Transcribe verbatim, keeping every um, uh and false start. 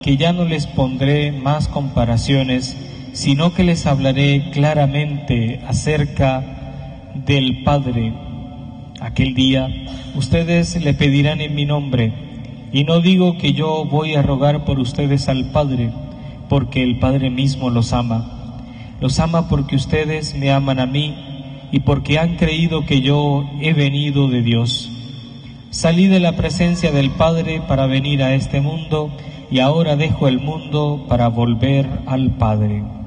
que ya no les pondré más comparaciones, sino que les hablaré claramente acerca del Padre. Aquel día ustedes le pedirán en mi nombre, y no digo que yo voy a rogar por ustedes al Padre, porque el Padre mismo los ama. Los ama porque ustedes me aman a mí, y porque han creído que yo he venido de Dios. Salí de la presencia del Padre para venir a este mundo, y ahora dejo el mundo para volver al Padre.